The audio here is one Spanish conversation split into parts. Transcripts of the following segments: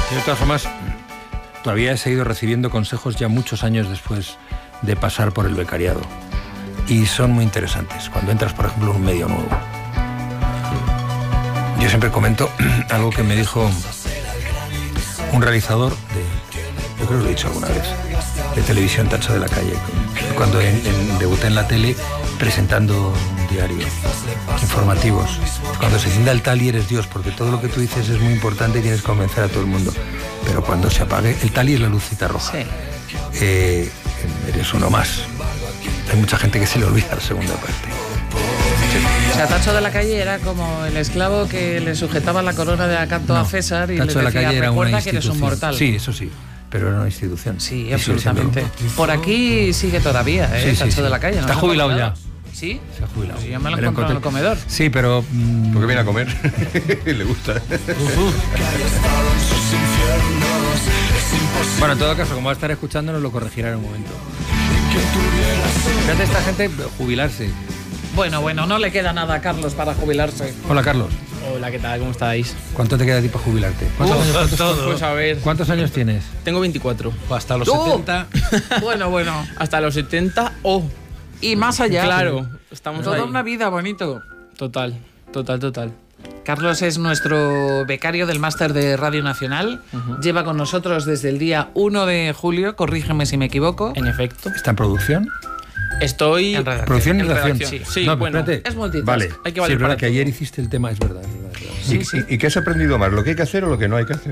De todas formas, todavía he seguido recibiendo consejos ya muchos años después de pasar por el becariado. Y son muy interesantes cuando entras, por ejemplo, en un medio nuevo. Yo siempre comento algo que me dijo un realizador yo creo que lo he dicho alguna vez, de televisión, Tacho de la Calle, cuando debuté en la tele presentando un diario, informativos. Cuando se encienda el tali eres Dios, porque todo lo que tú dices es muy importante y tienes que convencer a todo el mundo. Pero cuando se apague, el tali es la lucita roja. Sí. Eres uno más. Hay mucha gente que se le olvida la segunda parte. O sea, Tacho de la Calle era como el esclavo que le sujetaba la corona de acanto a César y Tacho le decía, recuerda que eres un mortal. Sí, eso sí, pero era una institución. Sí, absolutamente. Por aquí sigue todavía, Tacho de la Calle. ¿No? Está jubilado ya. ¿Sí? Se ha jubilado. Sí, yo me lo encontré en el comedor. Sí, pero... ¿Por qué viene a comer? Le gusta. Bueno, en todo caso, como va a estar escuchando, nos lo corregirá en un momento. Fíjate esta gente jubilarse. Bueno, no le queda nada a Carlos para jubilarse. Hola, Carlos. Hola, ¿qué tal? ¿Cómo estáis? ¿Cuánto te queda a ti para jubilarte? Pues a ver. ¿Cuántos años tienes? Tengo 24. Hasta los 70. Bueno. Hasta los 70 o... Y más allá. Claro, estamos toda ahí. una vida, bonito. Total. Carlos es nuestro becario del máster de Radio Nacional. Lleva con nosotros desde el día 1 de julio, corrígeme si me equivoco. En efecto. ¿Está en producción? Estoy... En redacción. ¿Producción y redacción? Sí, no, bueno. Espérate. Es multitask. Vale. Hay que sí, es verdad para que ayer hiciste el tema, es verdad. Sí. ¿Y qué has aprendido más? ¿Lo que hay que hacer o lo que no hay que hacer?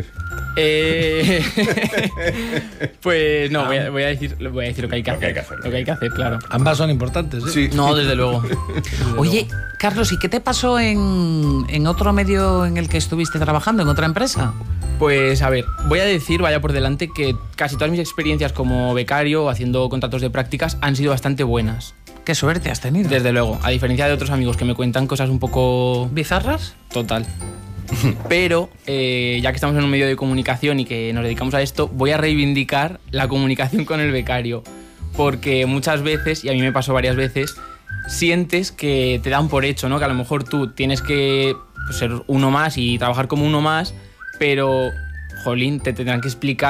Pues no, voy a decir lo que hay que hacer. Lo que hay que hacer, claro. Ambas son importantes, ¿eh? Sí. No, desde luego. Oye, Carlos, ¿y qué te pasó en otro medio en el que estuviste trabajando, en otra empresa? Pues a ver, voy a decir, vaya por delante, que casi todas mis experiencias como becario, haciendo contratos de prácticas, han sido bastante buenas. ¿Qué suerte has tenido? Desde luego, a diferencia de otros amigos que me cuentan cosas un poco... ¿Bizarras? Total. Pero, ya que estamos en un medio de comunicación y que nos dedicamos a esto, voy a reivindicar la comunicación con el becario. Porque muchas veces, y a mí me pasó varias veces, sientes que te dan por hecho, ¿no? Que a lo mejor tú tienes que ser uno más y trabajar como uno más, pero, jolín, te tendrán que explicar